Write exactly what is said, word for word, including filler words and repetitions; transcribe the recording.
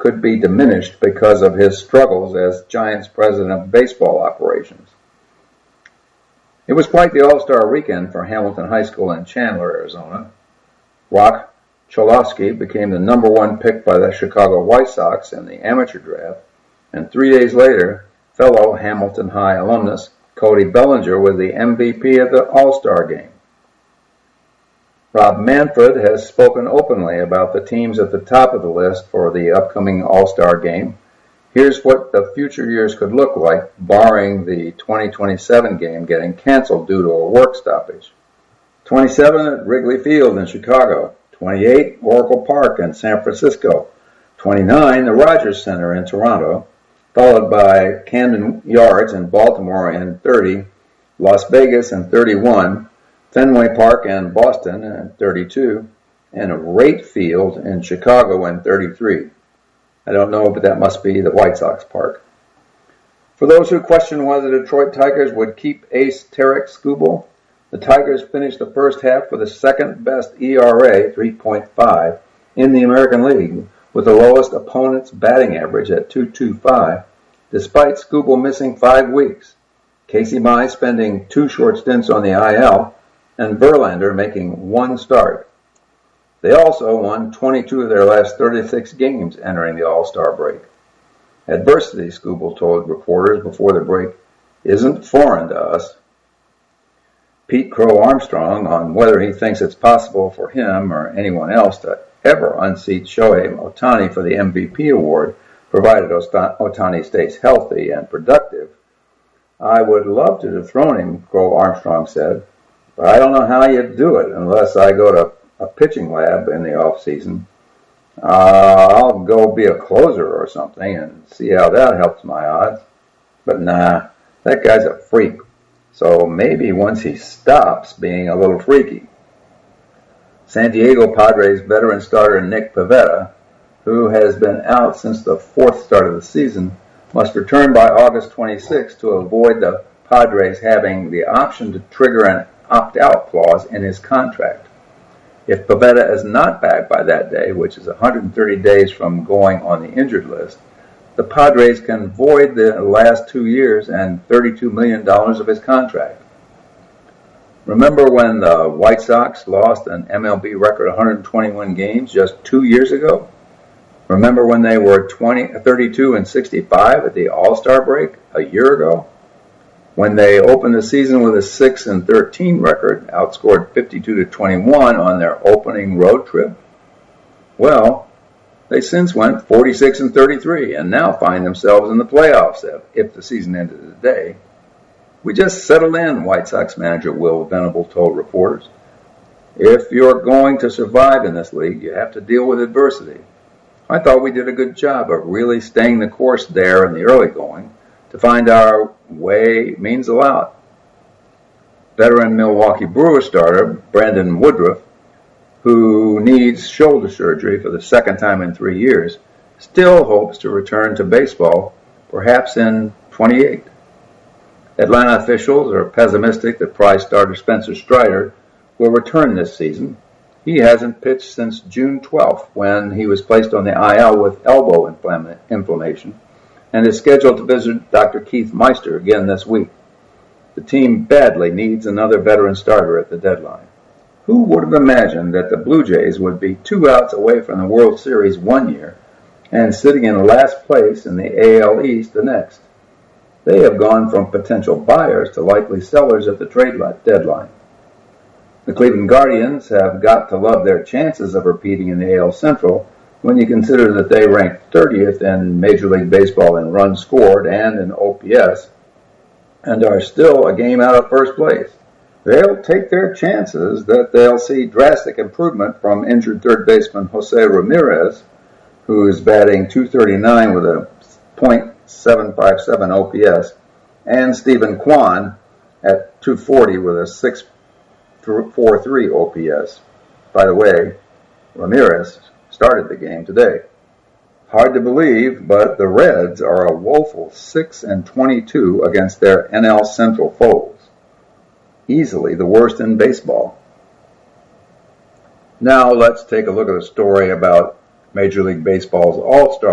could be diminished because of his struggles as Giants president of baseball operations. It was quite the All-Star weekend for Hamilton High School in Chandler, Arizona. Rock Cholowski became the number one pick by the Chicago White Sox in the amateur draft, and three days later, fellow Hamilton High alumnus Cody Bellinger was the M V P of the All-Star game. Rob Manfred has spoken openly about the teams at the top of the list for the upcoming All-Star game. Here's what the future years could look like, barring the twenty twenty-seven game getting canceled due to a work stoppage. twenty-seven at Wrigley Field in Chicago. twenty-eight, Oracle Park in San Francisco. twenty-nine, the Rogers Center in Toronto, followed by Camden Yards in Baltimore in thirty, Las Vegas in thirty-one, Fenway Park in Boston in thirty-two, and Wright Field in Chicago in thirty-three. I don't know, but that must be the White Sox park. For those who question whether the Detroit Tigers would keep ace Tarik Skubal, the Tigers finished the first half with the second-best E R A, three point five, in the American League, with the lowest opponent's batting average at two point two five, despite Skubal missing five weeks, Casey Mize spending two short stints on the I L, and Verlander making one start. They also won twenty-two of their last thirty-six games entering the All-Star break. Adversity, Skubal told reporters before the break, isn't foreign to us. Pete Crow Armstrong, on whether he thinks it's possible for him or anyone else to ever unseat Shohei Ohtani for the M V P award, provided Ohtani stays healthy and productive. I would love to dethrone him, Crow Armstrong said, but I don't know how you'd do it unless I go to a pitching lab in the off season. Uh, I'll go be a closer or something and see how that helps my odds. But nah, that guy's a freak. So maybe once he stops being a little freaky. San Diego Padres veteran starter Nick Pivetta, who has been out since the fourth start of the season, must return by August twenty-sixth to avoid the Padres having the option to trigger an opt-out clause in his contract. If Pivetta is not back by that day, which is one hundred thirty days from going on the injured list, the Padres can void the last two years and thirty-two million dollars of his contract. Remember when the White Sox lost an M L B record one hundred twenty-one games just two years ago? Remember when they were twenty, thirty-two and sixty-five at the All-Star break a year ago? When they opened the season with a six and thirteen record, outscored fifty-two to twenty-one on their opening road trip? Well, they since went forty-six and thirty-three and now find themselves in the playoffs if the season ended today. We just settled in, White Sox manager Will Venable told reporters. If you're going to survive in this league, you have to deal with adversity. I thought we did a good job of really staying the course there in the early going. To find our way means a lot. Veteran Milwaukee Brewers starter Brandon Woodruff, who needs shoulder surgery for the second time in three years, still hopes to return to baseball, perhaps in twenty-eight. Atlanta officials are pessimistic that Prize starter Spencer Strider will return this season. He hasn't pitched since June twelfth, when he was placed on the I L with elbow inflammation, and is scheduled to visit Doctor Keith Meister again this week. The team badly needs another veteran starter at the deadline. Who would have imagined that the Blue Jays would be two outs away from the World Series one year and sitting in last place in the A L East the next? They have gone from potential buyers to likely sellers at the trade deadline. The Cleveland Guardians have got to love their chances of repeating in the A L Central when you consider that they rank thirtieth in Major League Baseball in runs scored and in O P S, and are still a game out of first place. They'll take their chances that they'll see drastic improvement from injured third baseman Jose Ramirez, who is batting two thirty-nine with a point seven five seven O P S, and Stephen Kwan at two forty with a six forty-three O P S. By the way, Ramirez started the game today. Hard to believe, but the Reds are a woeful six and twenty-two against their N L Central foes. Easily the worst in baseball. Now let's take a look at a story about Major League Baseball's All-Star